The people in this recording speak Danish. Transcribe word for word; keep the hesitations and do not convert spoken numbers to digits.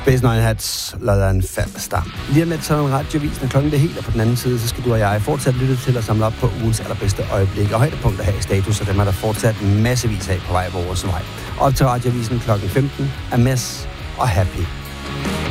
Space Nine Hats, Lolland Falster. Lige om lidt så er en radioavisen, klokken det helt, og på den anden side, så skal du og jeg fortsat lytte til at samle op på ugens allerbedste øjeblikke og højdepunkter her i status, og dem er der fortsat massevis af på vej på vores vej. Op til radioavisen klokken femten er Mads og Happy.